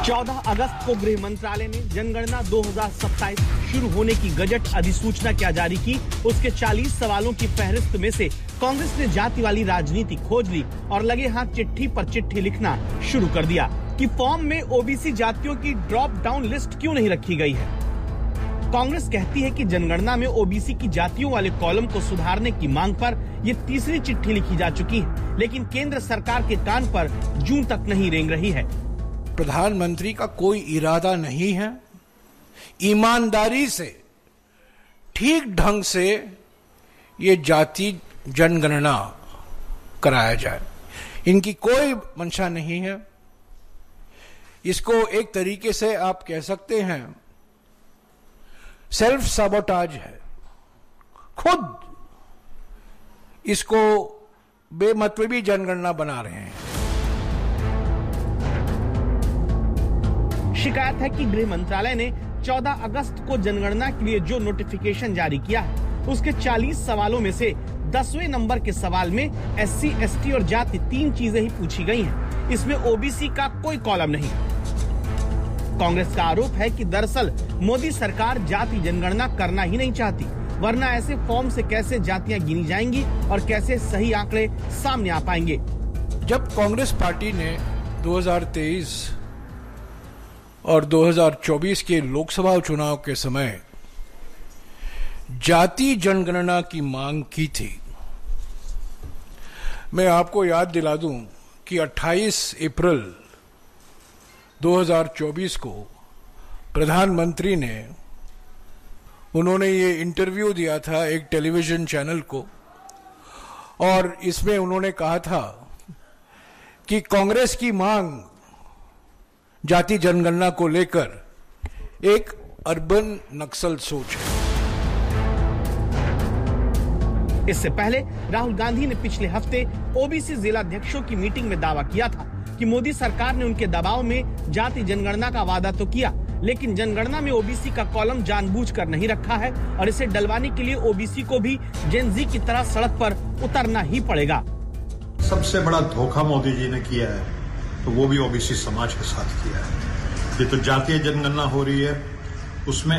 14 अगस्त को गृह मंत्रालय ने जनगणना 2027 शुरू होने की गजट अधिसूचना क्या जारी की। उसके 40 सवालों की फहरिस्त में से कांग्रेस ने जाति वाली राजनीति खोज ली और लगे हाथ चिट्ठी पर चिट्ठी लिखना शुरू कर दिया कि फॉर्म में ओबीसी जातियों की ड्रॉप डाउन लिस्ट क्यों नहीं रखी गई है। कांग्रेस कहती है कि जनगणना में ओबीसी की जातियों वाले कॉलम को सुधारने की मांग पर ये तीसरी चिट्ठी लिखी जा चुकी है, लेकिन केंद्र सरकार के कान पर जूं तक नहीं रेंग रही है। प्रधानमंत्री का कोई इरादा नहीं है ईमानदारी से ठीक ढंग से ये जाति जनगणना कराया जाए। इनकी कोई मंशा नहीं है। इसको एक तरीके से आप कह सकते हैं सेल्फ सबोटाज है। खुद इसको बेमतलबी जनगणना बना रहे हैं। शिकायत है कि गृह मंत्रालय ने 14 अगस्त को जनगणना के लिए जो नोटिफिकेशन जारी किया है उसके 40 सवालों में से 10वें नंबर के सवाल में एससी, एसटी और जाति 3 चीजें ही पूछी गई हैं। इसमें ओबीसी का कोई कॉलम नहीं। कांग्रेस का आरोप है कि दरअसल मोदी सरकार जाति जनगणना करना ही नहीं चाहती, वरना ऐसे फॉर्म से कैसे जातियां गिनी जाएंगी और कैसे सही आंकड़े सामने आ पाएंगे। जब कांग्रेस पार्टी ने 2023 और 2024 के लोकसभा चुनाव के समय जाति जनगणना की मांग की थी, मैं आपको याद दिला दूं कि 28 अप्रैल 2024 को प्रधानमंत्री ने उन्होंने ये इंटरव्यू दिया था एक टेलीविजन चैनल को, और इसमें उन्होंने कहा था कि कांग्रेस की मांग जाति जनगणना को लेकर एक अर्बन नक्सल सोच है। इससे पहले राहुल गांधी ने पिछले हफ्ते ओबीसी जिलाध्यक्षों की मीटिंग में दावा किया था कि मोदी सरकार ने उनके दबाव में जाति जनगणना का वादा तो किया, लेकिन जनगणना में ओबीसी का कॉलम जानबूझकर नहीं रखा है और इसे डलवाने के लिए ओबीसी को भी जेन जी की तरह सड़क पर उतरना ही पड़ेगा। सबसे बड़ा धोखा मोदी जी ने किया है तो वो भी ओबीसी समाज के साथ किया है। ये तो जातीय जनगणना हो रही है, उसमें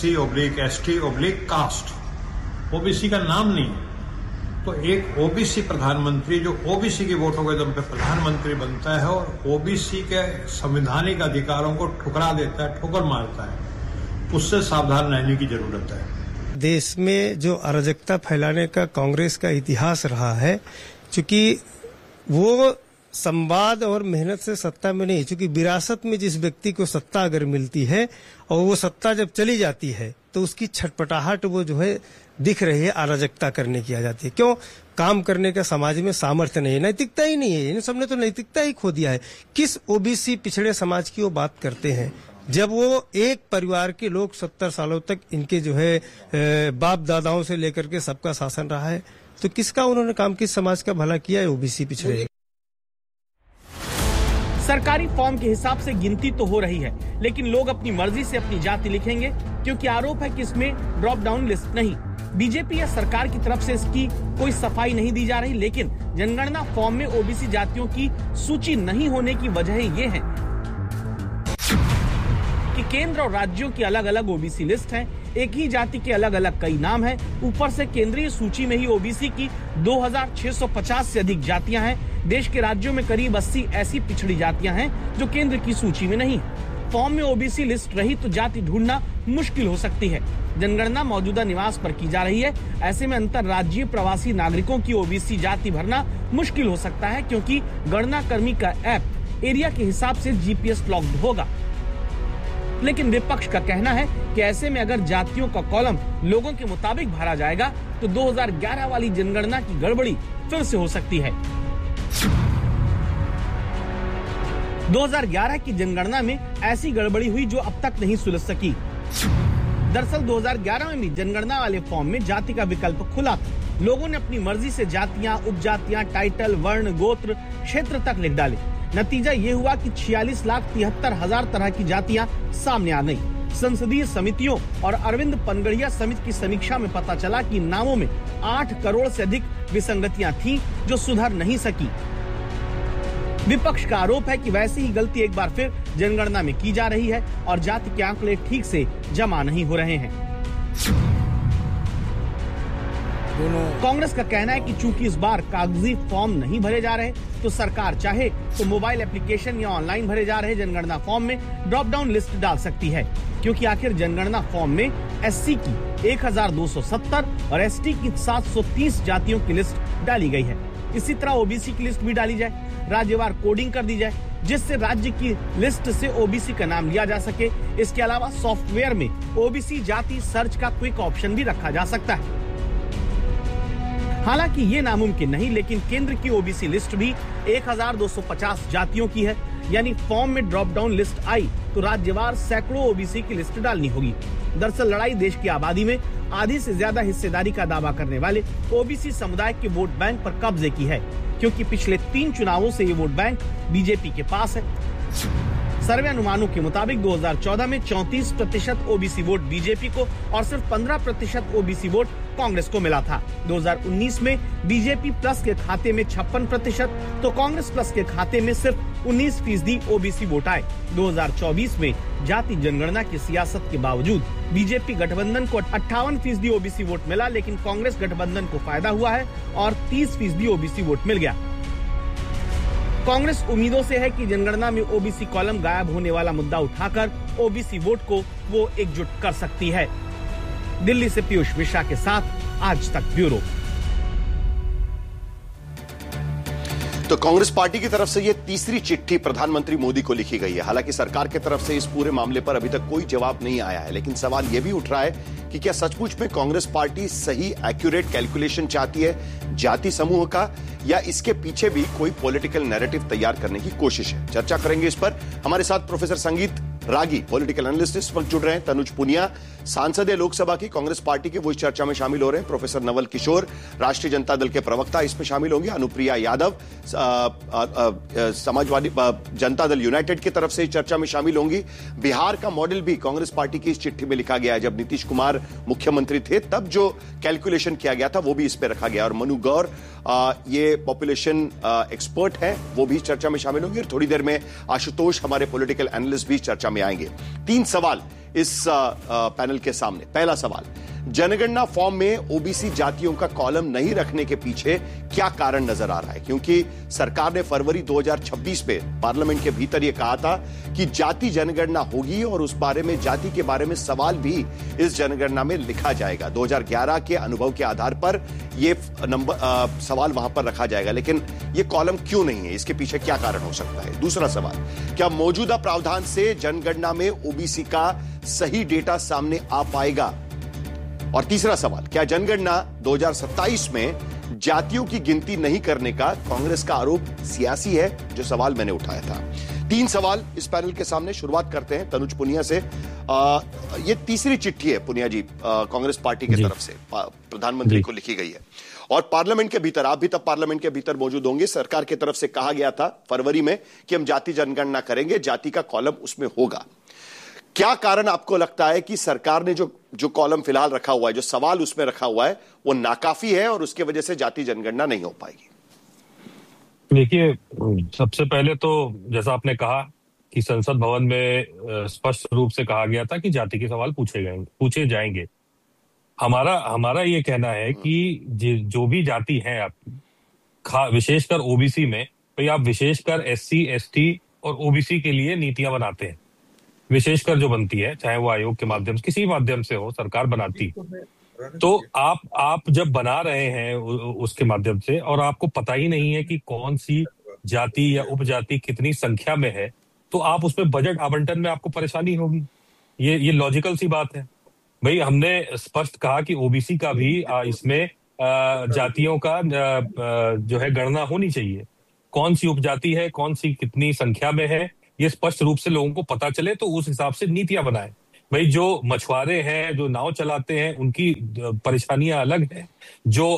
SC/ST/कास्ट ओबीसी का नाम नहीं है। तो एक ओबीसी प्रधानमंत्री जो ओबीसी के वोटों के दम पे प्रधानमंत्री बनता है और ओबीसी के संवैधानिक अधिकारों को ठुकरा देता है, ठोकर मारता है, उससे सावधान रहने की जरूरत है। देश में जो अराजकता फैलाने का कांग्रेस का इतिहास रहा है, चूंकि वो संवाद और मेहनत से सत्ता में नहीं, चूंकि विरासत में जिस व्यक्ति को सत्ता अगर मिलती है और वो सत्ता जब चली जाती है तो उसकी छटपटाहट वो जो है दिख रही है, अराजकता करने की आ जाती है। क्यों? काम करने का समाज में सामर्थ्य नहीं है, नैतिकता ही नहीं है। इन सबने तो नैतिकता ही खो दिया है। किस ओबीसी पिछड़े समाज की वो बात करते हैं जब वो एक परिवार के लोग 70 सालों तक इनके जो है बाप दादाओं से लेकर के सबका शासन रहा है, तो किसका उन्होंने काम, किस समाज का भला किया है ओबीसी पिछड़े? सरकारी फॉर्म के हिसाब से गिनती तो हो रही है, लेकिन लोग अपनी मर्जी से अपनी जाति लिखेंगे, क्योंकि आरोप है कि इसमें ड्रॉप डाउन लिस्ट नहीं। बीजेपी या सरकार की तरफ से इसकी कोई सफाई नहीं दी जा रही, लेकिन जनगणना फॉर्म में ओबीसी जातियों की सूची नहीं होने की वजह ये है कि केंद्र और राज्यों की अलग अलग ओबीसी लिस्ट है। एक ही जाति के अलग अलग कई नाम हैं। ऊपर से केंद्रीय सूची में ही ओबीसी की 2650 से अधिक जातियां हैं। देश के राज्यों में करीब 80 ऐसी पिछड़ी जातियां हैं जो केंद्र की सूची में नहीं है। फॉर्म में ओबीसी लिस्ट रही तो जाति ढूंढना मुश्किल हो सकती है। जनगणना मौजूदा निवास पर की जा रही है, ऐसे में अंतर्राज्यीय प्रवासी नागरिकों की ओबीसी जाति भरना मुश्किल हो सकता है, क्योंकि गणना कर्मी का ऐप एरिया के हिसाब से जीपीएस लॉक्ड होगा। लेकिन विपक्ष का कहना है कि ऐसे में अगर जातियों का कॉलम लोगों के मुताबिक भरा जाएगा तो 2011 वाली जनगणना की गड़बड़ी फिर से हो सकती है। 2011 की जनगणना में ऐसी गड़बड़ी हुई जो अब तक नहीं सुलझ सकी। दरअसल 2011 में भी जनगणना वाले फॉर्म में जाति का विकल्प खुला था। लोगों ने अपनी मर्जी से जातियां, उपजातियां, टाइटल, वर्ण, गोत्र, क्षेत्र तक लिख डाले। नतीजा ये हुआ कि 46,73,000 तरह की जातियां सामने आ गई। संसदीय समितियों और अरविंद पनगड़िया समिति की समीक्षा में पता चला कि नामों में 8 करोड़ से अधिक विसंगतियां थीं जो सुधर नहीं सकी। विपक्ष का आरोप है कि वैसी ही गलती एक बार फिर जनगणना में की जा रही है और जाति के आंकड़े ठीक से जमा नहीं हो रहे हैं। कांग्रेस का कहना है कि चूंकि इस बार कागजी फॉर्म नहीं भरे जा रहे, तो सरकार चाहे तो मोबाइल एप्लीकेशन या ऑनलाइन भरे जा रहे जनगणना फॉर्म में ड्रॉप डाउन लिस्ट डाल सकती है, क्योंकि आखिर जनगणना फॉर्म में एससी की 1270 और एसटी की 730 जातियों की लिस्ट डाली गई है। इसी तरह ओबीसी की लिस्ट भी डाली जाए, राज्यवार कोडिंग कर दी जाए, जिससे राज्य की लिस्ट से ओबीसी का नाम लिया जा सके। इसके अलावा सॉफ्टवेयर में ओबीसी जाति सर्च का क्विक ऑप्शन भी रखा जा सकता है। हालांकि ये नामुमकिन नहीं, लेकिन केंद्र की ओबीसी लिस्ट भी 1250 जातियों की है, यानी फॉर्म में ड्रॉप डाउन लिस्ट आई तो राज्यवार सैकड़ों ओबीसी की लिस्ट डालनी होगी। दरअसल लड़ाई देश की आबादी में आधी से ज्यादा हिस्सेदारी का दावा करने वाले ओबीसी समुदाय के वोट बैंक पर कब्जे की है, क्योंकि पिछले 3 चुनावों से ये वोट बैंक बीजेपी के पास है। सर्वे अनुमानों के मुताबिक 2014 में 34% ओबीसी वोट बीजेपी को और सिर्फ 15% ओबीसी वोट कांग्रेस को मिला था। 2019 में बीजेपी प्लस के खाते में 56% तो कांग्रेस प्लस के खाते में सिर्फ 19% ओबीसी वोट आए। 2024 में जाति जनगणना की सियासत के बावजूद बीजेपी गठबंधन को 58% ओबीसी वोट मिला, लेकिन कांग्रेस गठबंधन को फायदा हुआ है और 30% ओबीसी वोट मिल गया। कांग्रेस उम्मीदों से है कि जनगणना में ओबीसी कॉलम गायब होने वाला मुद्दा उठाकर ओबीसी वोट को वो एकजुट कर सकती है। दिल्ली से पीयूष मिश्रा के साथ आज तक ब्यूरो। तो कांग्रेस पार्टी की तरफ से यह तीसरी चिट्ठी प्रधानमंत्री मोदी को लिखी गई है। हालांकि सरकार की तरफ से इस पूरे मामले पर अभी तक कोई जवाब नहीं आया है, लेकिन सवाल यह भी उठ रहा है कि क्या सचमुच में कांग्रेस पार्टी सही एक्यूरेट कैलकुलेशन चाहती है जाति समूह का, या इसके पीछे भी कोई पॉलिटिकल नैरेटिव तैयार करने की कोशिश है। चर्चा करेंगे इस पर। हमारे साथ प्रोफेसर संगीत रागी पॉलिटिकल एनालिस्ट इस वक्त जुड़ रहे हैं, तनुज पुनिया सांसद है लोकसभा की कांग्रेस पार्टी के, वो इस चर्चा में शामिल हो रहे हैं, प्रोफेसर नवल किशोर राष्ट्रीय जनता दल के प्रवक्ता इसमें शामिल होंगे, अनुप्रिया यादव समाजवादी जनता दल यूनाइटेड की तरफ से इस चर्चा में शामिल होंगी। बिहार का मॉडल भी कांग्रेस पार्टी की इस चिट्ठी में लिखा गया है। जब नीतीश कुमार मुख्यमंत्री थे तब जो कैलकुलेशन किया गया था वो भी इस पे रखा गया, और मनु गौर ये पॉपुलेशन एक्सपर्ट है, वो भी चर्चा में शामिल होंगे। थोड़ी देर में आशुतोष हमारे पॉलिटिकल एनालिस्ट भी चर्चा में आएंगे। 3 सवाल इस पैनल के सामने। पहला सवाल, जनगणना फॉर्म में ओबीसी जातियों का कॉलम नहीं रखने के पीछे क्या कारण नजर आ रहा है? क्योंकि सरकार ने फरवरी 2026 में पार्लियामेंट के भीतर यह कहा था कि जाति जनगणना होगी और उस बारे में, जाति के बारे में सवाल भी इस जनगणना में लिखा जाएगा। 2011 के अनुभव के आधार पर यह सवाल वहां पर रखा जाएगा, लेकिन यह कॉलम क्यों नहीं है? इसके पीछे क्या कारण हो सकता है? दूसरा सवाल, क्या मौजूदा प्रावधान से जनगणना में ओबीसी का सही डेटा सामने आ पाएगा? और तीसरा सवाल, क्या जनगणना 2027 में जातियों की गिनती नहीं करने का कांग्रेस का आरोप सियासी है? जो सवाल मैंने उठाया था। 3 सवाल इस पैनल के सामने। शुरुआत करते हैं तनुज पुनिया से। ये तीसरी चिट्ठी है पुनिया जी कांग्रेस पार्टी की तरफ से प्रधानमंत्री को लिखी गई है, और पार्लियामेंट के भीतर, आप भी तब पार्लियामेंट के भीतर मौजूद होंगे, सरकार की तरफ से कहा गया था फरवरी में कि हम जाति जनगणना करेंगे, जाति का कॉलम उसमें होगा। क्या कारण आपको लगता है कि सरकार ने जो कॉलम फिलहाल रखा हुआ है, जो सवाल उसमें रखा हुआ है, वो नाकाफी है और उसके वजह से जाति जनगणना नहीं हो पाएगी? देखिए, सबसे पहले तो जैसा आपने कहा कि संसद भवन में स्पष्ट रूप से कहा गया था कि जाति के सवाल पूछे जाएंगे। हमारा ये कहना है कि जो भी जाति है आपकी, विशेषकर ओबीसी में, भाई आप विशेषकर एससी, एसटी और ओबीसी के लिए नीतियां बनाते हैं, विशेषकर जो बनती है, चाहे वो आयोग के माध्यम से, किसी माध्यम से हो, सरकार बनाती, तो आप जब बना रहे हैं उसके माध्यम से, और आपको पता ही नहीं है कि कौन सी जाति या उपजाति कितनी संख्या में है, तो आप उसमें बजट आवंटन में आपको परेशानी होगी। ये लॉजिकल सी बात है। भाई हमने स्पष्ट कहा कि ओबीसी का भी इसमें जातियों का जो है गणना होनी चाहिए, कौन सी उपजाति है, कौन सी कितनी संख्या में है, ये स्पष्ट रूप से लोगों को पता चले, तो उस हिसाब से नीतियां बनाए। भाई जो मछुआरे हैं, जो नाव चलाते हैं, उनकी परेशानियां अलग हैं, जो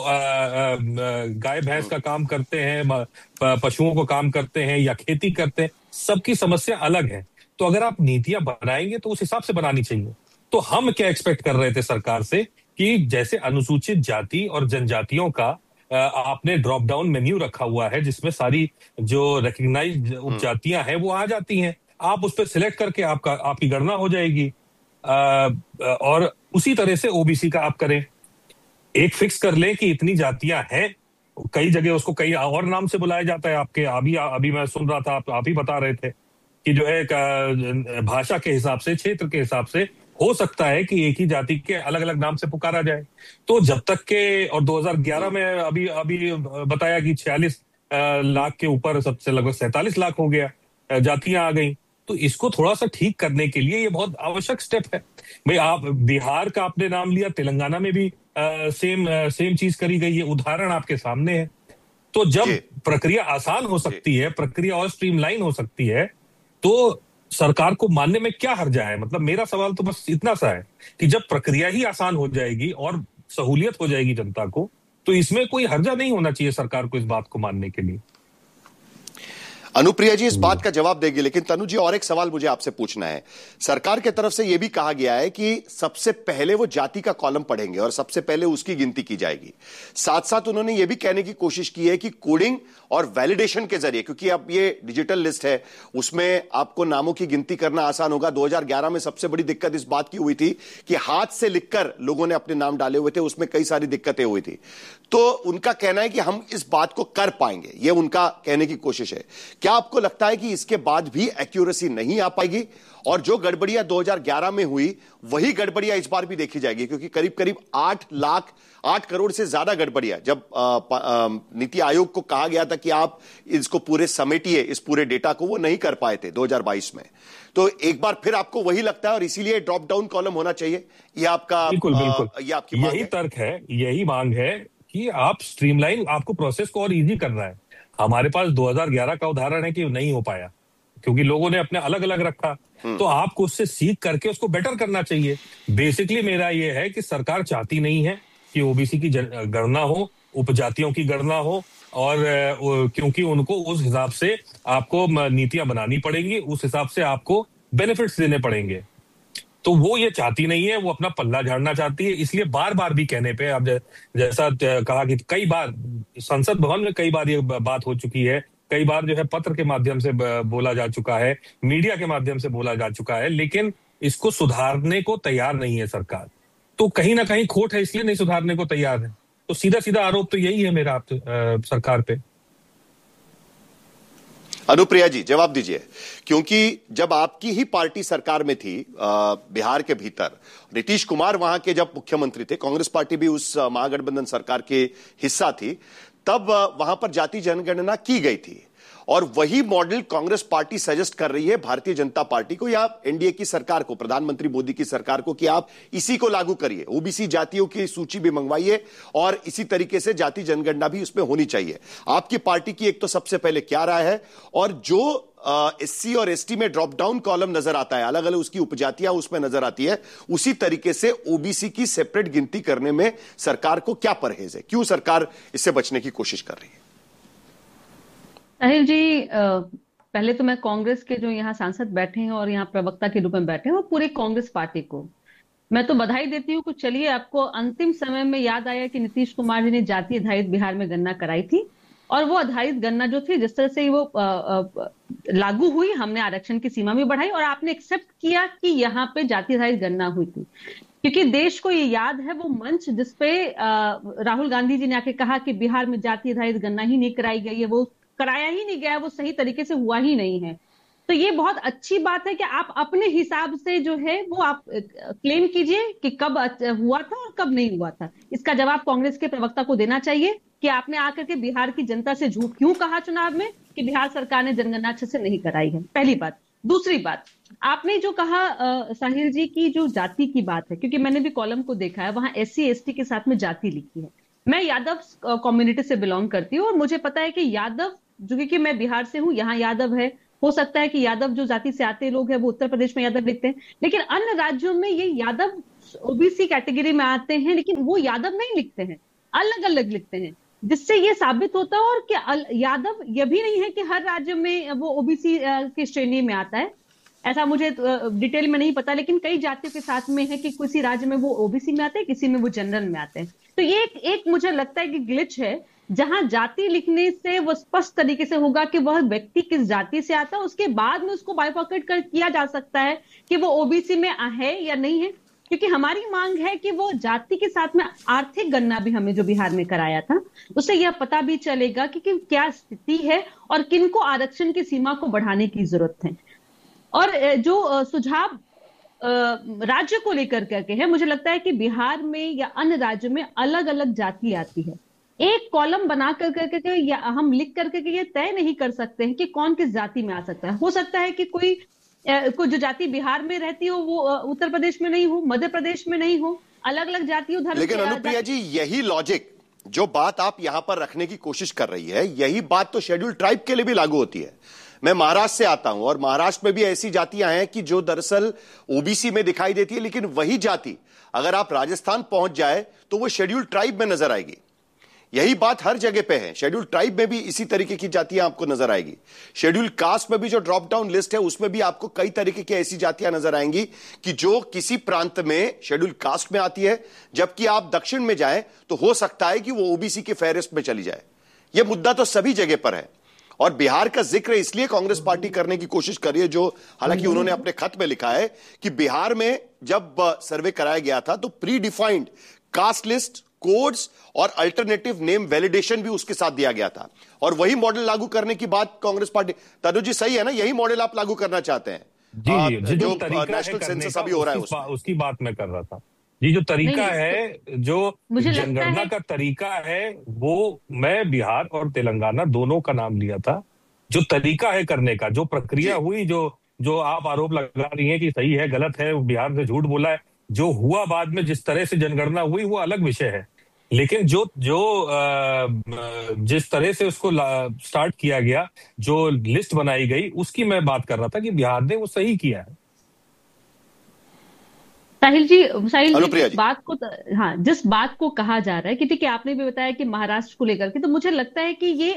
गाय भैंस का काम करते हैं, पशुओं को काम करते हैं या खेती करते हैं, सबकी समस्या अलग है। तो अगर आप नीतियां बनाएंगे तो उस हिसाब से बनानी चाहिए। तो हम क्या एक्सपेक्ट कर रहे थे सरकार से कि जैसे अनुसूचित जाति और जनजातियों का आपने ड्रॉप डाउन मेन्यू रखा हुआ है जिसमें सारी जो रिकग्नाइज्ड उपजातियां हैं वो आ जाती हैं। आप उस पर सिलेक्ट करके आपकी गणना हो जाएगी, और उसी तरह से ओबीसी का आप करें। एक फिक्स कर लें कि इतनी जातियां हैं। कई जगह उसको कई और नाम से बुलाया जाता है। आपके अभी मैं सुन रहा था, आप ही बता रहे थे कि जो है भाषा के हिसाब से, क्षेत्र के हिसाब से हो सकता है कि एक ही जाति के अलग अलग नाम से पुकारा जाए। तो जब तक के, और 2011 में अभी बताया कि 46 लाख के ऊपर सबसे लगभग 47 लाख हो गया, जातियां आ गई। तो इसको थोड़ा सा ठीक करने के लिए ये बहुत आवश्यक स्टेप है। भाई आप बिहार का आपने नाम लिया, तेलंगाना में भी सेम चीज करी गई है, उदाहरण आपके सामने है। तो जब प्रक्रिया आसान हो सकती है, प्रक्रिया और स्ट्रीमलाइन हो सकती है, तो सरकार को मानने में क्या हर्जा है? मतलब मेरा सवाल तो बस इतना सा है कि जब प्रक्रिया ही आसान हो जाएगी और सहूलियत हो जाएगी जनता को, तो इसमें कोई हर्जा नहीं होना चाहिए सरकार को इस बात को मानने के लिए। अनुप्रिया जी इस बात का जवाब देगी, लेकिन तनु जी और एक सवाल मुझे आपसे पूछना है। सरकार की तरफ से यह भी कहा गया है कि सबसे पहले वो जाति का कॉलम पढ़ेंगे और सबसे पहले उसकी गिनती की जाएगी। साथ साथ उन्होंने यह भी कहने की कोशिश की है कि कोडिंग और वैलिडेशन के जरिए, क्योंकि अब ये डिजिटल लिस्ट है, उसमें आपको नामों की गिनती करना आसान होगा। 2011 में सबसे बड़ी दिक्कत इस बात की हुई थी कि हाथ से लिखकर लोगों ने अपने नाम डाले हुए थे, उसमें कई सारी दिक्कतें हुई थी। तो उनका कहना है कि हम इस बात को कर पाएंगे, यह उनका कहने की कोशिश है। क्या आपको लगता है कि इसके बाद भी एक्यूरेसी नहीं आ पाएगी और जो गड़बड़ियां 2011 में हुई वही गड़बड़ियां इस बार भी देखी जाएगी? क्योंकि करीब करीब 8 करोड़ से ज्यादा गड़बड़ियां, जब नीति आयोग को कहा गया था कि आप इसको पूरे समेटिए, इस पूरे डेटा को, वो नहीं कर पाए थे 2022 में। तो एक बार फिर आपको वही लगता है और इसीलिए ड्रॉप डाउन कॉलम होना चाहिए, ये आपका बिल्कुल ये आपकी मांग यही है? तर्क है, यही मांग है कि आप स्ट्रीमलाइन, आपको प्रोसेस को और इजी करना है। हमारे पास 2011 का उदाहरण है कि नहीं हो पाया क्योंकि लोगों ने अपने अलग अलग रखा, तो आपको उससे सीख करके उसको बेटर करना चाहिए। बेसिकली मेरा ये है कि सरकार चाहती नहीं है कि ओबीसी की गणना हो, उपजातियों की गणना हो, और क्योंकि उनको उस हिसाब से आपको नीतियां बनानी पड़ेंगी, उस हिसाब से आपको बेनिफिट्स देने पड़ेंगे। तो वो ये चाहती नहीं है, वो अपना पल्ला झाड़ना चाहती है। इसलिए बार बार भी कहने पे, अब जैसा कहा कि कई बार संसद भवन में कई बार ये बात हो चुकी है, कई बार जो है पत्र के माध्यम से बोला जा चुका है, मीडिया के माध्यम से बोला जा चुका है, लेकिन इसको सुधारने को तैयार नहीं है सरकार। तो कहीं ना कहीं खोट है, इसलिए नहीं सुधारने को तैयार है। तो सीधा सीधा आरोप तो यही है मेरा आप सरकार पे। अनुप्रिया जी जवाब दीजिए, क्योंकि जब आपकी ही पार्टी सरकार में थी बिहार के भीतर, नीतीश कुमार वहां के जब मुख्यमंत्री थे, कांग्रेस पार्टी भी उस महागठबंधन सरकार के हिस्सा थी, तब वहां पर जाति जनगणना की गई थी और वही मॉडल कांग्रेस पार्टी सजेस्ट कर रही है भारतीय जनता पार्टी को या एनडीए की सरकार को, प्रधानमंत्री मोदी की सरकार को, कि आप इसी को लागू करिए, ओबीसी जातियों की सूची भी मंगवाइए और इसी तरीके से जाति जनगणना भी उसमें होनी चाहिए। आपकी पार्टी की एक तो सबसे पहले क्या राय है, और जो एससी और एसटी में ड्रॉप डाउन कॉलम नजर आता है, अलग अलग उसकी उपजातियां उसमें नजर आती है, उसी तरीके से ओबीसी की सेपरेट गिनती करने में सरकार को क्या परहेज है? क्यों सरकार इससे बचने की कोशिश कर रही है? साहिल जी, पहले तो मैं कांग्रेस के जो यहाँ सांसद बैठे हैं और यहाँ प्रवक्ता के रूप में बैठे हैं और पूरी कांग्रेस पार्टी को मैं तो बधाई देती हूँ। कुछ चलिए, आपको अंतिम समय में याद आया कि नीतीश कुमार जी ने जाति आधारित बिहार में गणना कराई थी और वो आधारित गणना जो थी, जिस तरह से वो लागू हुई, हमने आरक्षण की सीमा भी बढ़ाई और आपने एक्सेप्ट किया कि यहाँ पे जाति आधारित गणना हुई थी। क्योंकि देश को ये याद है वो मंच जिसपे राहुल गांधी जी ने आके कहा कि बिहार में जाति आधारित गणना ही नहीं कराई गई है, वो कराया ही नहीं गया, वो सही तरीके से हुआ ही नहीं है। तो ये बहुत अच्छी बात है कि आप अपने हिसाब से जो है वो आप क्लेम कीजिए कि कब हुआ था और कब नहीं हुआ था। इसका जवाब कांग्रेस के प्रवक्ता को देना चाहिए कि आपने आकर के बिहार की जनता से झूठ क्यों कहा चुनाव में कि बिहार सरकार ने जनगणना अच्छे से नहीं कराई है। पहली बात। दूसरी बात, आपने जो कहा साहिल जी की जो जाति की बात है, क्योंकि मैंने भी कॉलम को देखा है, वहां SC ST के साथ में जाति लिखी है। मैं यादव कम्युनिटी से बिलोंग करती हूँ और मुझे पता है कि यादव, जो कि मैं बिहार से हूँ, यहाँ यादव है, हो सकता है कि यादव जो जाति से आते लोग हैं वो उत्तर प्रदेश में यादव लिखते हैं, लेकिन अन्य राज्यों में ये यादव ओबीसी कैटेगरी में आते हैं, लेकिन वो यादव नहीं लिखते हैं, अलग अलग लिखते हैं, जिससे ये साबित होता है और कि यादव ये भी नहीं है कि हर राज्य में वो ओबीसी की श्रेणी में आता है। ऐसा मुझे डिटेल में नहीं पता, लेकिन कई जातियों के साथ में है कि किसी राज्य में वो ओबीसी में आते हैं, किसी में वो जनरल में आते हैं। तो ये एक मुझे लगता है कि ग्लिच है जहां जाति लिखने से वो स्पष्ट तरीके से होगा कि वह व्यक्ति किस जाति से आता है, उसके बाद में उसको बाइफर्केट कर किया जा सकता है कि वो ओबीसी में है या नहीं है। क्योंकि हमारी मांग है कि वो जाति के साथ में आर्थिक गणना भी हमें जो बिहार में कराया था, उससे यह पता भी चलेगा कि क्या स्थिति है और किनको आरक्षण की सीमा को बढ़ाने की जरूरत है। और जो सुझाव राज्य को लेकर करके है, मुझे लगता है कि बिहार में या अन्य राज्यों में अलग अलग जाति आती है। एक कॉलम बना करके या हम लिख करके ये तय नहीं कर सकते हैं कि कौन किस जाति में आ सकता है। हो सकता है कि कोई जो जाति बिहार में रहती हो वो उत्तर प्रदेश में नहीं हो, मध्य प्रदेश में नहीं हो, अलग अलग जातियों धर्म। लेकिन अनुप्रिया जी, यही लॉजिक जो बात आप यहां पर रखने की कोशिश कर रही है, यही बात तो शेड्यूल ट्राइब के लिए भी लागू होती है। मैं महाराष्ट्र से आता हूं और महाराष्ट्र में भी ऐसी जातियां हैं कि जो दरअसल ओबीसी में दिखाई देती है, लेकिन वही जाति अगर आप राजस्थान पहुंच जाए तो वो शेड्यूल ट्राइब में नजर आएगी। यही बात हर जगह पे है। शेड्यूल ट्राइब में भी इसी तरीके की जातियां आपको नजर आएगी। शेड्यूल कास्ट में भी जो ड्रॉप डाउन लिस्ट है उसमें भी आपको कई तरीके की ऐसी जातियां नजर आएंगी कि जो किसी प्रांत में शेड्यूल कास्ट में आती है, जबकि आप दक्षिण में जाएं तो हो सकता है कि वो ओबीसी के फेहरिस्त में चली जाए। यह मुद्दा तो सभी जगह पर है और बिहार का जिक्र इसलिए कांग्रेस पार्टी करने की कोशिश कर रही है, जो हालांकि उन्होंने अपने खत में लिखा है कि बिहार में जब सर्वे कराया गया था तो pre defined cast list, codes और अल्टरनेटिव नेम वैलिडेशन भी उसके साथ दिया गया था और वही मॉडल लागू करने की बात कांग्रेस पार्टी। तनु जी सही है ना, यही मॉडल आप लागू करना चाहते हैं? जी, जो नेशनल सेंसस अभी हो रहा है उसकी बात मैं कर रहा था। जी, जो तरीका है, जो जनगणना का तरीका है, वो मैं बिहार और तेलंगाना दोनों का नाम लिया था। जो तरीका है करने का, जो प्रक्रिया हुई, जो आप आरोप लगा रही हैं कि सही है गलत है, बिहार ने झूठ बोला है, जो हुआ बाद में जिस तरह से जनगणना हुई वो अलग विषय है। लेकिन जिस तरह से उसको स्टार्ट किया गया, जो लिस्ट बनाई गई, उसकी मैं बात कर रहा था कि बिहार ने वो सही किया है। साहिल जी बात को, हाँ, जिस बात को कहा जा रहा है कि ठीक है, आपने भी बताया कि महाराष्ट्र को लेकर के, तो मुझे लगता है कि ये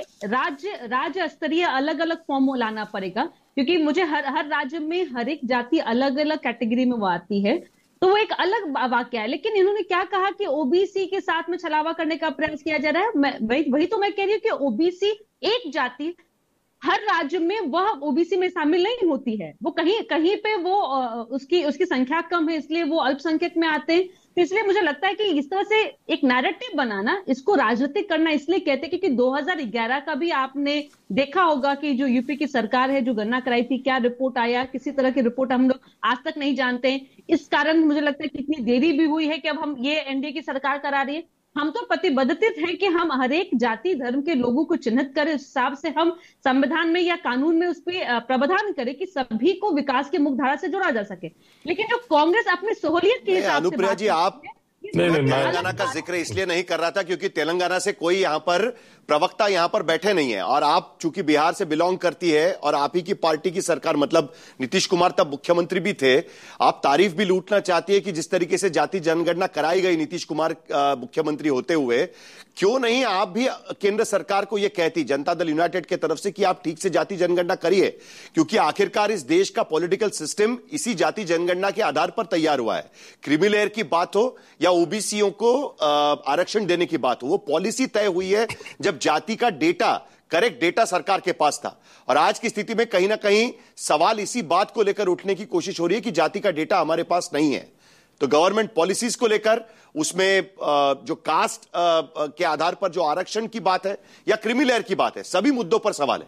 राज्य स्तरीय अलग अलग फॉर्म लाना पड़ेगा, क्योंकि मुझे हर राज्य में हर एक जाति अलग अलग कैटेगरी में वो आती है, तो वो एक अलग वाक्य है। लेकिन इन्होंने क्या कहा कि ओबीसी के साथ में छलावा करने का प्रयास किया जा रहा है। वही तो मैं कह रही हूँ कि ओबीसी एक जाति हर राज्य में वह ओबीसी में शामिल नहीं होती है। वो कहीं पे वो उसकी संख्या कम है, इसलिए वो अल्पसंख्यक में आते हैं। तो इसलिए मुझे लगता है कि इस तरह से एक नैरेटिव बनाना, इसको राजनीतिक करना इसलिए कहते हैं क्योंकि 2011 का भी आपने देखा होगा कि जो यूपी की सरकार है, जो गणना कराई थी, क्या रिपोर्ट आया, किसी तरह की रिपोर्ट हम लोग आज तक नहीं जानते हैं। इस कारण मुझे लगता है कि इतनी देरी भी हुई है कि अब हम ये एनडीए की सरकार करा रही है। हम तो प्रतिबद्ध हैं कि हम हर एक जाति धर्म के लोगों को चिन्हित करें, उस हिसाब से हम संविधान में या कानून में उस पर प्रावधान करें कि सभी को विकास के मुख्यधारा से जोड़ा जा सके। लेकिन जो कांग्रेस अपनी सहूलियत के हिसाब से, अनुप्रिया जी, आप तेलंगाना का जिक्र इसलिए नहीं कर रहा था क्योंकि तेलंगाना से कोई यहां पर प्रवक्ता यहां पर बैठे नहीं है, और आप चूंकि बिहार से बिलोंग करती है और आप ही की पार्टी की सरकार, मतलब नीतीश कुमार तब मुख्यमंत्री भी थे, आप तारीफ भी लूटना चाहती है कि जिस तरीके से जाति जनगणना कराई गई नीतीश कुमार मुख्यमंत्री होते हुए, क्यों नहीं आप भी केंद्र सरकार को यह कहती, जनता दल यूनाइटेड के तरफ से, कि आप ठीक से जाति जनगणना करिए, क्योंकि आखिरकार इस देश का पॉलिटिकल सिस्टम इसी जाति जनगणना के आधार पर तैयार हुआ है। क्रीमी लेयर की बात हो या ओबीसीओ को आरक्षण देने की बात हो, वो पॉलिसी तय हुई है जब जाति का डेटा, करेक्ट डेटा सरकार के पास था। और आज की स्थिति में कहीं ना कहीं सवाल इसी बात को लेकर उठने की कोशिश हो रही है कि जाति का डेटा हमारे पास नहीं है। तो गवर्नमेंट पॉलिसीज को लेकर, उसमें जो कास्ट के आधार पर जो आरक्षण की बात है या क्रीमी लेयर की बात है, सभी मुद्दों पर सवाल है।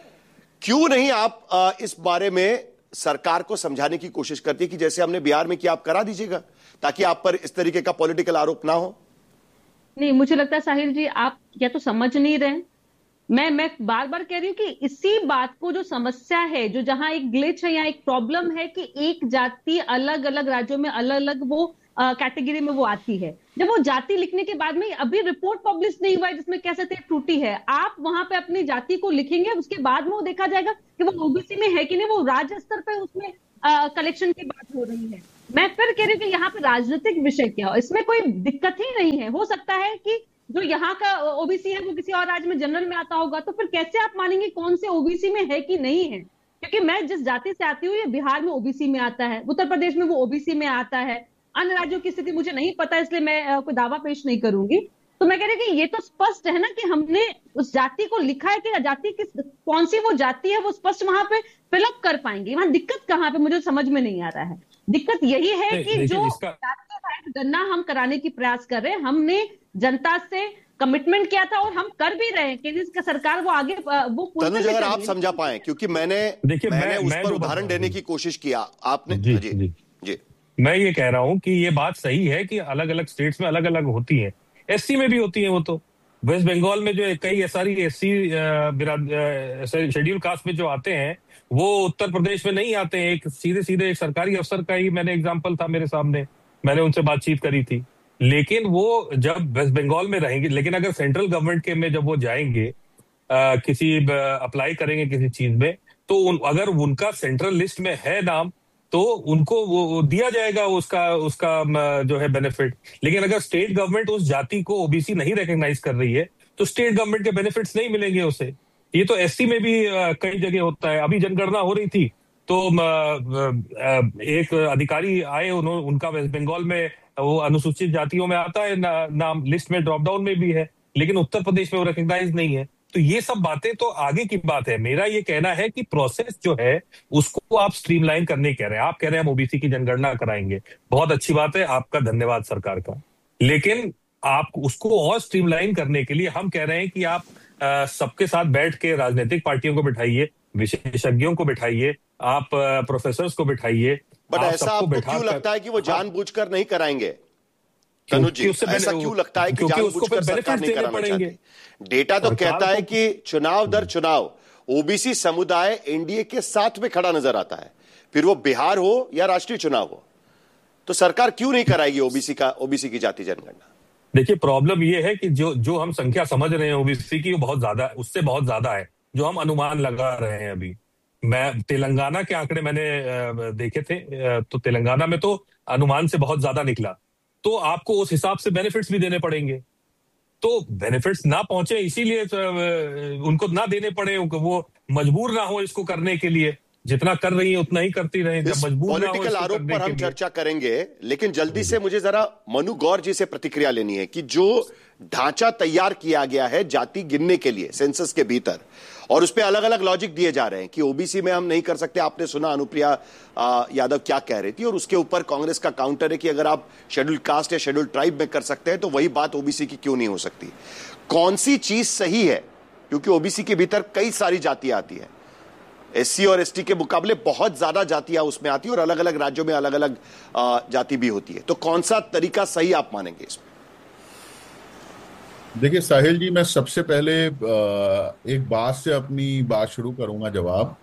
क्यों नहीं आप इस बारे में सरकार को समझाने की कोशिश करती है कि जैसे हमने बिहार में किया आप करा दीजिएगा, ताकि आप पर इस तरीके का पॉलिटिकल आरोप ना हो? नहीं, मुझे लगता है साहिल जी आप या तो समझ नहीं रहे। मैं बार बार कह रही हूँ कि इसी बात को, जो समस्या है, जो जहां एक ग्लिच है या एक प्रॉब्लम है कि एक जाति अलग अलग राज्यों में अलग अलग वो कैटेगरी में वो आती है। जब वो जाति लिखने के बाद में, अभी रिपोर्ट पब्लिश नहीं हुआ है जिसमें कह सकते हैं त्रुटि है, आप वहां पे अपनी जाति को लिखेंगे, उसके बाद में वो देखा जाएगा कि वो ओबीसी में है कि नहीं, वो राज्य स्तर पर उसमें कलेक्शन की बात हो रही है। मैं फिर कह रही हूँ कि यहाँ पे राजनीतिक विषय क्या हो, इसमें कोई दिक्कत ही नहीं है। हो सकता है कि जो यहाँ का ओबीसी है वो किसी और राज्य में जनरल में आता होगा, तो फिर कैसे आप मानेंगे कौन से ओबीसी में है कि नहीं है? क्योंकि मैं जिस जाति से आती हूँ, ये बिहार में ओबीसी में आता है, उत्तर प्रदेश में वो ओबीसी में आता है, अन्य राज्यों की स्थिति मुझे नहीं पता, इसलिए मैं कोई दावा पेश नहीं करूंगी। तो मैं कह रही कि ये तो स्पष्ट है ना कि हमने उस जाति को लिखा है कि जाति किस कौन सी वो जाति है, वो स्पष्ट वहां पे फिलअप कर पाएंगे। वहां दिक्कत कहाँ पे मुझे समझ में नहीं आ रहा है। दिक्कत यही है कि जो जाति वाइज गणना हम कराने की प्रयास कर रहे हैं, हमने जनता से कमिटमेंट किया था और हम कर भी रहे हैं। केंद्र सरकार वो आगे वो तनुज, अगर आप समझा पाए, क्योंकि मैंने उस पर उदाहरण देने की कोशिश किया, आपने जी मैं ये कह रहा हूं कि ये बात सही है कि अलग अलग स्टेट्स में अलग अलग होती है, एससी में भी होती है। वो तो वेस्ट बंगाल में जो कई सारी एससी शेड्यूल कास्ट में जो आते हैं वो उत्तर प्रदेश में नहीं आते हैं। एक सीधे एक सरकारी अफसर का ही मैंने एग्जांपल था मेरे सामने, मैंने उनसे बातचीत करी थी। लेकिन वो जब वेस्ट बंगाल में रहेंगे, लेकिन अगर सेंट्रल गवर्नमेंट के में जब वो जाएंगे किसी अप्लाई करेंगे किसी चीज में, तो अगर उनका सेंट्रल लिस्ट में है नाम तो उनको वो दिया जाएगा उसका जो है बेनिफिट। लेकिन अगर स्टेट गवर्नमेंट उस जाति को ओबीसी नहीं रिकॉग्नाइज कर रही है तो स्टेट गवर्नमेंट के बेनिफिट्स नहीं मिलेंगे उसे। ये तो एससी में भी कई जगह होता है। अभी जनगणना हो रही थी तो एक अधिकारी आए, उनका वेस्ट बंगाल में वो अनुसूचित जातियों में आता है नाम, लिस्ट में ड्रॉप डाउन में भी है, लेकिन उत्तर प्रदेश में वो रिकॉग्नाइज नहीं है। तो ये सब बातें तो आगे की बात है। मेरा ये कहना है कि प्रोसेस जो है उसको आप स्ट्रीमलाइन करने कह रहे हैं। आप कह रहे हैं हम ओबीसी की जनगणना कराएंगे, बहुत अच्छी बात है, आपका धन्यवाद सरकार का। लेकिन आप उसको और स्ट्रीमलाइन करने के लिए हम कह रहे हैं कि आप सबके साथ बैठ के राजनीतिक पार्टियों को बिठाइए, विशेषज्ञों को बिठाइए, आप प्रोफेसर्स को बिठाइए। बट ऐसा आपको क्यों लगता है कि वो जानबूझकर नहीं कराएंगे? तनुज जी, ऐसा क्यों लगता है कि जानबूझकर सरकार नहीं कराना चाहती? डेटा तो कहता है कि चुनाव दर चुनाव ओबीसी समुदाय एनडीए के साथ में खड़ा नजर आता है, फिर वो बिहार हो या राष्ट्रीय चुनाव हो। तो सरकार क्यों नहीं कराएगी ओबीसी की जाति जनगणना? देखिए, प्रॉब्लम ये है कि जो हम संख्या समझ रहे हैं ओबीसी की, वो बहुत ज्यादा, उससे बहुत ज्यादा है जो हम अनुमान लगा रहे हैं अभी। मैं तेलंगाना के आंकड़े मैंने देखे थे, तो तेलंगाना में तो अनुमान से बहुत ज्यादा निकला। तो आपको उस हिसाब से बेनिफिट्स भी देने पड़ेंगे। तो बेनिफिट्स ना पहुंचे इसीलिए उनको ना देने पड़े, वो मजबूर ना हो इसको करने के लिए। जितना कर रही है उतना ही करती रहे, जब मजबूर ना हो। पॉलिटिकल आरोप पर हम चर्चा करेंगे, लेकिन जल्दी से मुझे जरा मनु गौर जी से प्रतिक्रिया लेनी है कि जो ढांचा तैयार किया गया है जाति गिनने के लिए सेंसस के भीतर, और उस पर अलग अलग लॉजिक दिए जा रहे हैं कि ओबीसी में हम नहीं कर सकते। आपने सुना अनुप्रिया यादव क्या कह रही थी, और उसके ऊपर कांग्रेस का काउंटर है कि अगर आप शेड्यूल कास्ट या शेड्यूल ट्राइब में कर सकते हैं तो वही बात ओबीसी की क्यों नहीं हो सकती? कौन सी चीज सही है? क्योंकि ओबीसी के भीतर कई सारी जातियां आती है, एससी और एसटी के मुकाबले बहुत ज्यादा जातियां उसमें आती है, और अलग अलग राज्यों में अलग अलग जाति भी होती है। तो कौन सा तरीका सही आप मानेंगे इसमें? देखिए साहिल जी, मैं सबसे पहले एक बात से अपनी बात शुरू करूंगा जवाब।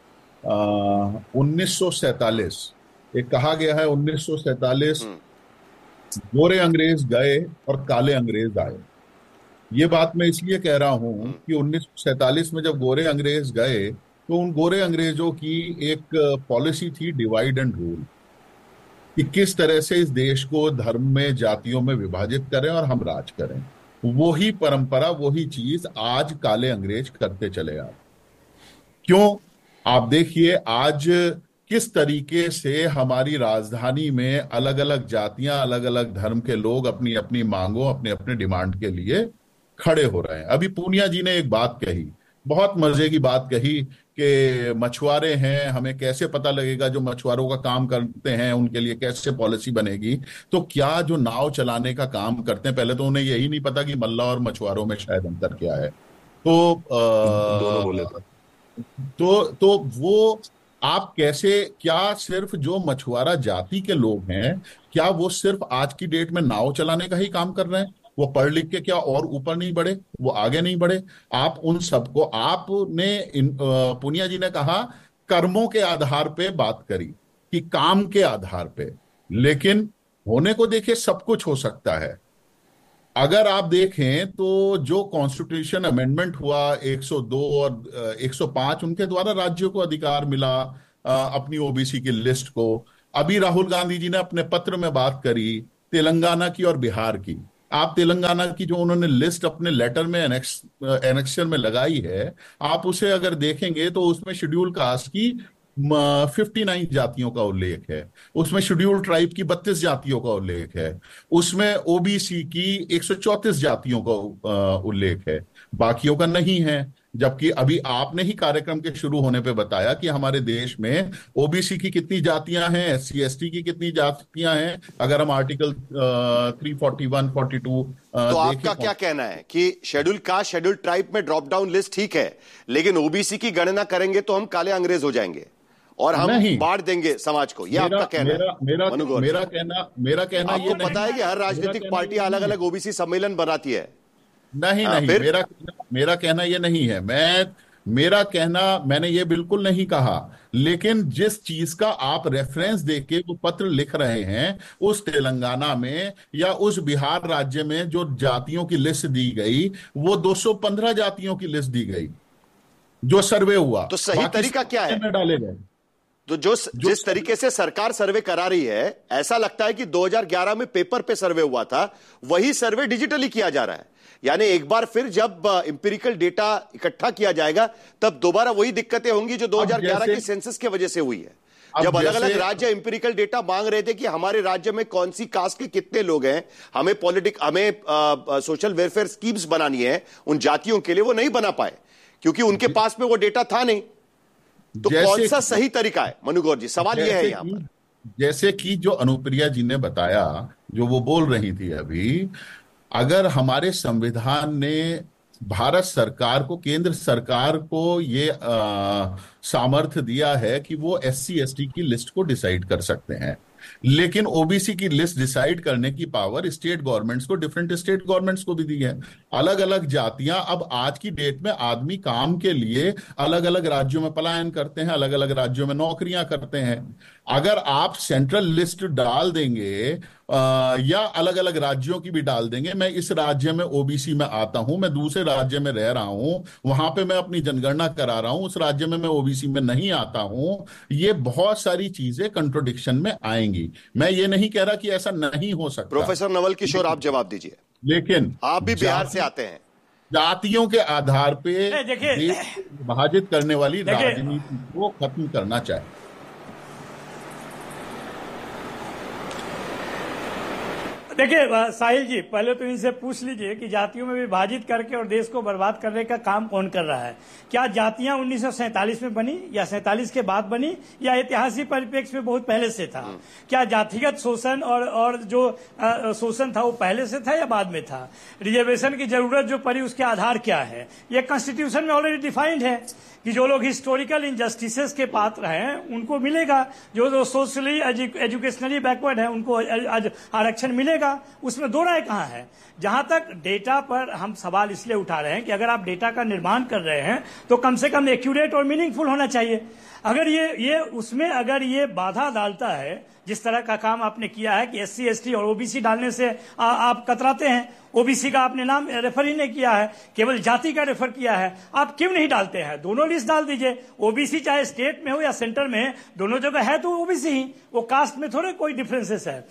1947 एक कहा गया है, 1947 गोरे अंग्रेज गए और काले अंग्रेज आए। ये बात मैं इसलिए कह रहा हूं कि 1947 में जब गोरे अंग्रेज गए तो उन गोरे अंग्रेजों की एक पॉलिसी थी डिवाइड एंड रूल, कि किस तरह से इस देश को धर्म में, जातियों में विभाजित करें और हम राज करें। वही परंपरा, वही चीज आज काले अंग्रेज करते चले आ। क्यों? आप देखिए आज किस तरीके से हमारी राजधानी में अलग अलग जातियां, अलग अलग धर्म के लोग अपनी अपनी मांगों, अपने अपने डिमांड के लिए खड़े हो रहे हैं। अभी पूनिया जी ने एक बात कही, बहुत मजे की बात कही कि मछुआरे हैं, हमें कैसे पता लगेगा जो मछुआरों का काम करते हैं उनके लिए कैसे पॉलिसी बनेगी? तो क्या जो नाव चलाने का काम करते हैं, पहले तो उन्हें यही नहीं पता कि मल्लाह और मछुआरों में शायद अंतर क्या है। तो दोनों बोले तो वो आप कैसे, क्या सिर्फ जो मछुआरा जाति के लोग हैं क्या वो सिर्फ आज की डेट में नाव चलाने का ही काम कर रहे हैं? वो पढ़ लिख के क्या और ऊपर नहीं बढ़े, वो आगे नहीं बढ़े? आप उन सबको, आपने पुनिया जी ने कहा कर्मों के आधार पे बात करी कि काम के आधार पे, लेकिन होने को देखिए सब कुछ हो सकता है। अगर आप देखें तो जो कॉन्स्टिट्यूशन अमेंडमेंट हुआ 102 और 105, उनके द्वारा राज्यों को अधिकार मिला अपनी ओबीसी की लिस्ट को। अभी राहुल गांधी जी ने अपने पत्र में बात करी तेलंगाना की और बिहार की। आप तेलंगाना की जो उन्होंने लिस्ट अपने लेटर में एनेक्शन में लगाई है, आप उसे अगर देखेंगे तो उसमें शेड्यूल कास्ट की 59 जातियों का उल्लेख है, उसमें शेड्यूल्ड ट्राइब की 32 जातियों का उल्लेख है, उसमें ओबीसी की 134 जातियों का उल्लेख है, बाकियों का नहीं है। जबकि अभी आपने ही कार्यक्रम के शुरू होने पे बताया कि हमारे देश में ओबीसी की कितनी जातियां हैं, एससी एसटी की कितनी जातियां हैं। अगर हम आर्टिकल 341, 42 तो आपका क्या कहना है कि शेड्यूल कास्ट, शेड्यूल ट्राइब में ड्रॉप डाउन लिस्ट ठीक है, लेकिन ओबीसी की गणना करेंगे तो हम काले अंग्रेज हो जाएंगे और हम बांट देंगे समाज को, यह आपका कहना है? मेरा कहना आपको पता है कि हर राजनीतिक पार्टी अलग अलग ओबीसी सम्मेलन बनाती है। नहीं, मेरा कहना ये नहीं है। मेरा कहना, मैंने ये बिल्कुल नहीं कहा, लेकिन जिस चीज का आप रेफरेंस देके वो पत्र लिख रहे हैं, उस तेलंगाना में या उस बिहार राज्य में जो जातियों की लिस्ट दी गई, वो 215 जातियों की लिस्ट दी गई जो सर्वे हुआ। तो सही तरीका क्या है? डाले गए। तो जिस तरीके से सरकार सर्वे करा रही है, ऐसा लगता है कि 2011 में पेपर पे सर्वे हुआ था, वही सर्वे डिजिटली किया जा रहा है। यानी एक बार फिर जब इंपेरिकल डेटा इकट्ठा किया जाएगा, तब दोबारा वही दिक्कतें होंगी जो 2011 के सेंसस की वजह से हुई है। जब अलग अलग राज्य इंपेरिकल डेटा मांग रहे थे कि हमारे राज्य में कौन सी कास्ट के कितने लोग हैं, हमें सोशल वेलफेयर स्कीम्स बनानी है उन जातियों के लिए, वो नहीं बना पाए क्योंकि उनके पास में वो डेटा था नहीं। तो कौन सा सही तरीका है मनु गौर जी? सवाल यह है यहाँ पर। जैसे कि जो अनुप्रिया जी ने बताया, जो वो बोल रही थी अभी, अगर हमारे संविधान ने भारत सरकार को, केंद्र सरकार को ये सामर्थ्य दिया है कि वो एससी एसटी की लिस्ट को डिसाइड कर सकते हैं, लेकिन ओबीसी की लिस्ट डिसाइड करने की पावर स्टेट गवर्नमेंट्स को, डिफरेंट स्टेट गवर्नमेंट्स को भी दी है। अलग अलग जातियां, अब आज की डेट में आदमी काम के लिए अलग अलग राज्यों में पलायन करते हैं, अलग अलग राज्यों में नौकरियां करते हैं। अगर आप सेंट्रल लिस्ट डाल देंगे या अलग अलग राज्यों की भी डाल देंगे, मैं इस राज्य में ओबीसी में आता हूं, मैं दूसरे राज्य में रह रहा हूं, वहां पे मैं अपनी जनगणना करा रहा हूं, उस राज्य में मैं ओबीसी में नहीं आता हूं, ये बहुत सारी चीजें कंट्रोडिक्शन में आएंगी। मैं ये नहीं कह रहा कि ऐसा नहीं हो सकता। प्रोफेसर नवल किशोर, आप जवाब दीजिए। लेकिन आप भी बिहार से आते हैं। जातियों के आधार पे विभाजित करने वाली राजनीति को खत्म करना चाहिए। देखिए साहिल जी, पहले तो इनसे पूछ लीजिए कि जातियों में विभाजित करके और देश को बर्बाद करने का काम कौन कर रहा है? क्या जातियां 1947 में बनी या 47 के बाद बनी या ऐतिहासिक परिप्रेक्ष्य में बहुत पहले से था? क्या जातिगत शोषण और जो शोषण था वो पहले से था या बाद में था? रिजर्वेशन की जरूरत जो पड़ी उसके आधार क्या है? ये कॉन्स्टिट्यूशन में ऑलरेडी डिफाइंड है कि जो लोग हिस्टोरिकल इनजस्टिसेस के पात्र हैं उनको मिलेगा, जो सोशली एजुकेशनली बैकवर्ड है उनको आरक्षण मिलेगा। उसमें दो राय कहां है? जहां तक डेटा पर हम सवाल इसलिए उठा रहे हैं कि अगर आप डेटा का निर्माण कर रहे हैं तो कम से कम एक्यूरेट और मीनिंगफुल होना चाहिए। अगर ये उसमें अगर ये बाधा डालता है, जिस तरह का काम आपने किया है कि एससी एसटी और ओबीसी डालने से आप कतराते हैं, ओबीसी का आपने नाम रेफर ही नहीं किया है, केवल जाति का रेफर किया है, आप क्यों नहीं डालते हैं? दोनों लिस्ट डाल दीजिए। ओबीसी चाहे स्टेट में हो या सेंटर में है, दोनों जगह है तो ओबीसी ही, वो कास्ट में थोड़े कोई डिफरेंसेस है।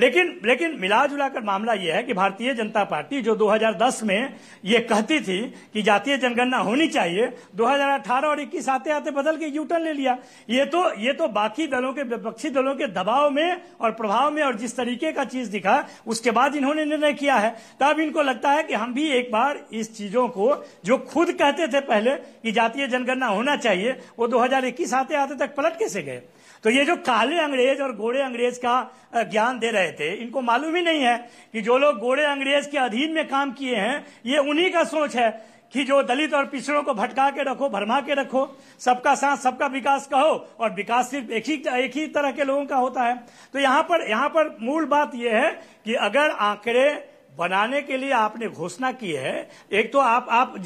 लेकिन मिला जुला कर मामला यह है कि भारतीय जनता पार्टी जो 2010 में ये कहती थी कि जातीय जनगणना होनी चाहिए, 2018 और 21 आते आते बदल के यूटर्न ले लिया। ये तो बाकी दलों के, विपक्षी दलों के दबाव में और प्रभाव में और जिस तरीके का चीज दिखा उसके बाद इन्होंने निर्णय किया है। तब इनको लगता है कि हम भी एक बार इस चीजों को, जो खुद कहते थे पहले कि जातीय जनगणना होना चाहिए, वो 2021 आते आते तक पलट कैसे गए? तो ये जो काले अंग्रेज और गोरे अंग्रेज का ज्ञान दे रहे थे, इनको मालूम ही नहीं है कि जो लोग गोरे अंग्रेज के अधीन में काम किए हैं, ये उन्हीं का सोच है कि जो दलित और पिछड़ों को भटका के रखो, भरमा के रखो, सबका साथ सबका विकास कहो, और विकास सिर्फ एक ही तरह के लोगों का होता है। तो यहाँ पर मूल बात यह है कि अगर आंकड़े बनाने के लिए आपने घोषणा की है, एक तो आप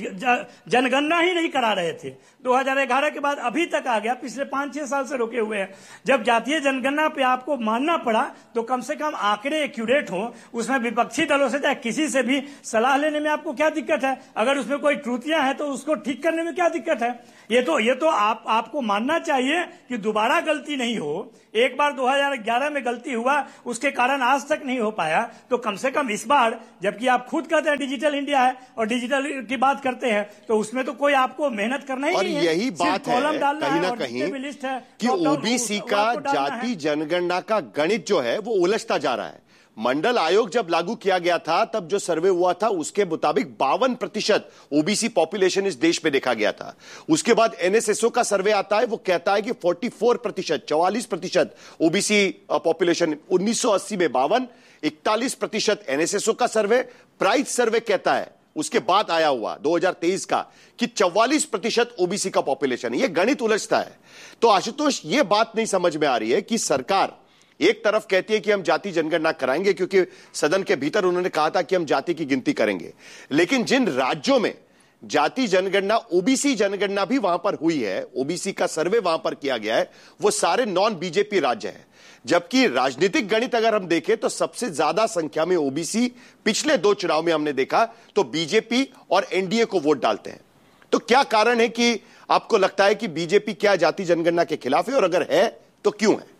जनगणना ही नहीं करा रहे थे, 2011 के बाद अभी तक आ गया, पिछले 5-6 साल से रोके हुए हैं। जब जातीय जनगणना पे आपको मानना पड़ा तो कम से कम आंकड़े एक्यूरेट हो, उसमें विपक्षी दलों से चाहे किसी से भी सलाह लेने में आपको क्या दिक्कत है? अगर उसमें कोई त्रुटियां हैं तो उसको ठीक करने में क्या दिक्कत है? ये तो आपको मानना चाहिए कि दोबारा गलती नहीं हो। एक बार 2011 में गलती हुआ, उसके कारण आज तक नहीं हो पाया, तो कम से कम इस बार जबकि आप खुद कहते हैं डिजिटल इंडिया है और डिजिटल की बात करते हैं, तो उसमें तो कोई आपको मेहनत करना ही नहीं है। और यही बात है कहीं ना कहीं कि ओबीसी का जाति जनगणना का गणित जो है वो उलझता जा रहा है। मंडल आयोग जब लागू किया गया था तब जो सर्वे हुआ था उसके मुताबिक 52% ओबीसी पॉपुलेशन इस देश में देखा गया था। उसके बाद एनएसएसओ का सर्वे आता है, वो कहता है कि 44% ओबीसी पॉपुलेशन 1980 में 52, 41% एनएसएसओ का सर्वे। प्राइस सर्वे कहता है उसके बाद आया हुआ 2023 का कि 44% ओबीसी का पॉपुलेशन है। यह गणित उलझता है। तो आशुतोष, यह बात नहीं समझ में आ रही है कि सरकार एक तरफ कहती है कि हम जाति जनगणना कराएंगे, क्योंकि सदन के भीतर उन्होंने कहा था कि हम जाति की गिनती करेंगे, लेकिन जिन राज्यों में जाति जनगणना, ओबीसी जनगणना भी वहां पर हुई है, ओबीसी का सर्वे वहां पर किया गया है, वो सारे नॉन बीजेपी राज्य हैं। जबकि राजनीतिक गणित अगर हम देखें तो सबसे ज्यादा संख्या में ओबीसी पिछले 2 चुनाव में हमने देखा तो बीजेपी और एनडीए को वोट डालते हैं। तो क्या कारण है कि आपको लगता है कि बीजेपी क्या जाति जनगणना के खिलाफ है, और अगर है तो क्यों है?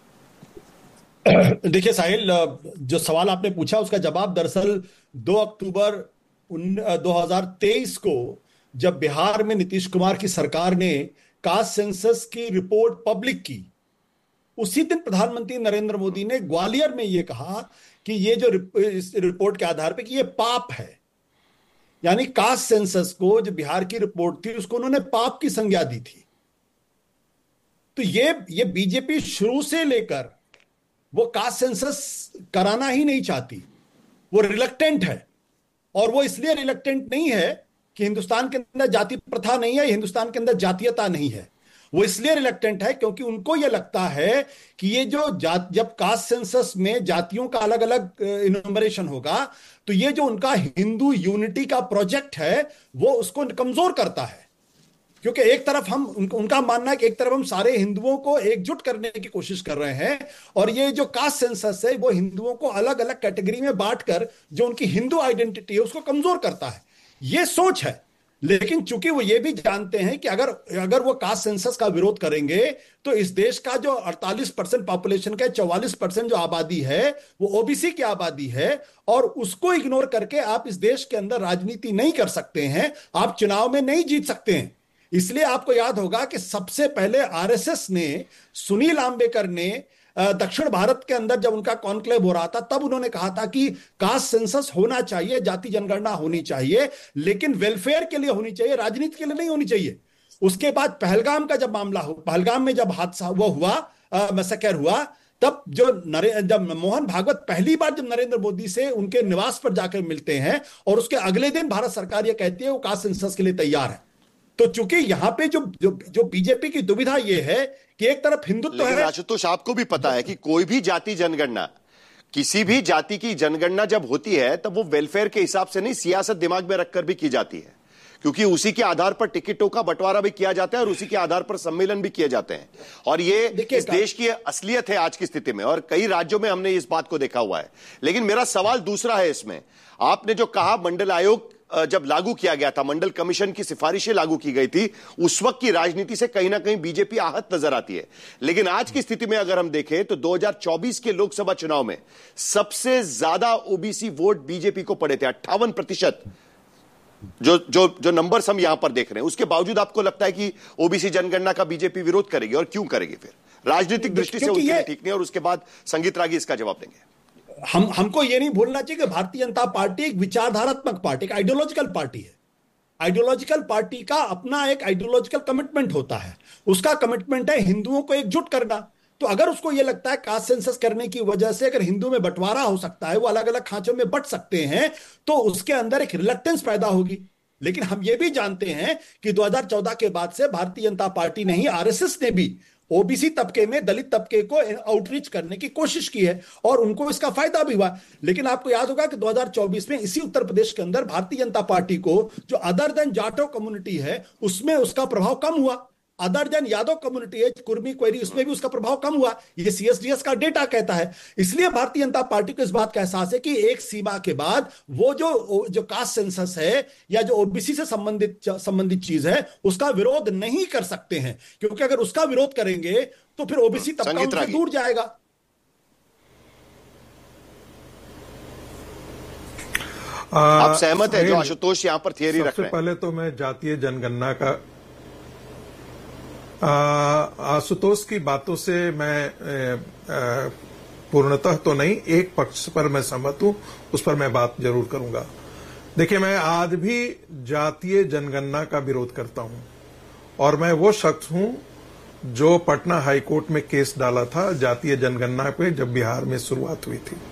देखिए साहिल, जो सवाल आपने पूछा उसका जवाब दरअसल 2 अक्टूबर 2023 को जब बिहार में नीतीश कुमार की सरकार ने कास्ट सेंसस की रिपोर्ट पब्लिक की, उसी दिन प्रधानमंत्री नरेंद्र मोदी ने ग्वालियर में यह कहा कि ये जो इस रिपोर्ट के आधार पर कि ये पाप है, यानी कास्ट सेंसस को जो बिहार की रिपोर्ट थी उसको उन्होंने पाप की संज्ञा दी थी। तो ये बीजेपी शुरू से लेकर वो कास्ट सेंसस कराना ही नहीं चाहती, वो रिलक्टेंट है। और वो इसलिए रिलक्टेंट नहीं है कि हिंदुस्तान के अंदर जाति प्रथा नहीं है, हिंदुस्तान के अंदर जातीयता नहीं है। वो इसलिए रिलक्टेंट है क्योंकि उनको यह लगता है कि ये जो जब कास्ट सेंसस में जातियों का अलग अलग इन्यूमरेशन होगा तो ये जो उनका हिंदू यूनिटी का प्रोजेक्ट है वो उसको कमजोर करता है। क्योंकि एक तरफ उनका मानना है कि एक तरफ हम सारे हिंदुओं को एकजुट करने की कोशिश कर रहे हैं, और ये जो कास्ट सेंसस है वो हिंदुओं को अलग अलग कैटेगरी में बांटकर जो उनकी हिंदू आइडेंटिटी है उसको कमजोर करता है। ये सोच है। लेकिन चूंकि वो ये भी जानते हैं कि अगर वो कास्ट सेंसस का विरोध करेंगे तो इस देश का जो 48% पॉपुलेशन का 44% जो आबादी है वो ओबीसी की आबादी है, और उसको इग्नोर करके आप इस देश के अंदर राजनीति नहीं कर सकते हैं, आप चुनाव में नहीं जीत सकते हैं। इसलिए आपको याद होगा कि सबसे पहले आरएसएस ने, सुनील आंबेडकर ने दक्षिण भारत के अंदर जब उनका कॉन्क्लेव हो रहा था तब उन्होंने कहा था कि कास्ट सेंसस होना चाहिए, जाति जनगणना होनी चाहिए, लेकिन वेलफेयर के लिए होनी चाहिए, राजनीति के लिए नहीं होनी चाहिए। उसके बाद पहलगाम का जब मामला हो, पहलगाम में जब हादसा वो हुआ, मैसेकर हुआ, तब जब मोहन भागवत पहली बार जब नरेंद्र मोदी से उनके निवास पर जाकर मिलते हैं और उसके अगले दिन भारत सरकार यह कहती है वो कास्ट सेंसस के लिए तैयार है। तो चूंकि यहां पे जो बीजेपी की दुविधा यह है कि एक तरफ हिंदुत्व है। आशुतोष, आपको भी पता है कि कोई भी जाति जनगणना, किसी भी जाति की जनगणना जब होती है तब वो वेलफेयर के हिसाब से नहीं, सियासत दिमाग में रखकर भी की जाती है, क्योंकि उसी के आधार पर टिकटों का बंटवारा भी किया जाता है और उसी के आधार पर सम्मेलन भी किए जाते हैं। और ये इस देश की असलियत है आज की स्थिति में, और कई राज्यों में हमने इस बात को देखा हुआ है। लेकिन मेरा सवाल दूसरा है इसमें। आपने जो कहा मंडल आयोग जब लागू किया गया था, मंडल कमीशन की सिफारिशें लागू की गई थी, उस वक्त की राजनीति से कहीं ना कहीं बीजेपी आहत नजर आती है। लेकिन आज की स्थिति में अगर हम देखें तो 2024 के लोकसभा चुनाव में सबसे ज्यादा ओबीसी वोट बीजेपी को पड़े थे, 58%। जो नंबर्स हम यहां पर देख रहे हैं, उसके बावजूद आपको लगता है कि ओबीसी जनगणना का बीजेपी विरोध करेगी, और क्यों करेगी? फिर राजनीतिक दृष्टि से उनके लिए ठीक नहीं। और उसके बाद संगीत रागी इसका जवाब देंगे। हमको ये नहीं भूलना चाहिए कि भारतीय जनता पार्टी एक विचारधारात्मक पार्टी, एक आइडियोलॉजिकल पार्टी है। आइडियोलॉजिकल पार्टी का अपना एक आइडियोलॉजिकल कमिटमेंट होता है। उसका कमिटमेंट है हिंदुओं को एकजुट करना। तो अगर उसको यह लगता है कास्ट सेंसस करने की वजह से अगर हिंदू में बंटवारा हो सकता है, वो अलग अलग खांचों में बंट सकते हैं, तो उसके अंदर एक रिलक्टेंस पैदा होगी। लेकिन हम ये भी जानते हैं कि 2014 के बाद से भारतीय जनता पार्टी नहीं, आरएसएस ने भी ओबीसी तबके में, दलित तबके को आउटरीच करने की कोशिश की है और उनको इसका फायदा भी हुआ। लेकिन आपको याद होगा कि 2024 में इसी उत्तर प्रदेश के अंदर भारतीय जनता पार्टी को जो अदर देन जाटो कम्युनिटी है उसमें उसका प्रभाव कम हुआ। अदर देन यादव कम्युनिटी है, कुर्मी, क्वेरी, उसमें भी उसका प्रभाव कम हुआ। ये सीएसडीएस का डेटा कहता है। इसलिए भारतीय जनता पार्टी को इस बात का एहसास है कि एक सीमा के बाद वो जो कास्ट सेंसस है या जो ओबीसी से संबंधित चीज है उसका विरोध नहीं कर सकते हैं, क्योंकि अगर उसका विरोध करेंगे तो फिर ओबीसी तबका उनसे दूर जाएगा। आप सहमत है जो आशुतोष यहां पर थियरी रख रहे हैं? सबसे पहले तो मैं जातीय जनगणना का आशुतोष की बातों से मैं पूर्णतः तो नहीं, एक पक्ष पर मैं सहमत हूं, उस पर मैं बात जरूर करूंगा। देखिए, मैं आज भी जातीय जनगणना का विरोध करता हूं और मैं वो शख्स हूं जो पटना हाईकोर्ट में केस डाला था जातीय जनगणना पे जब बिहार में शुरुआत हुई थी।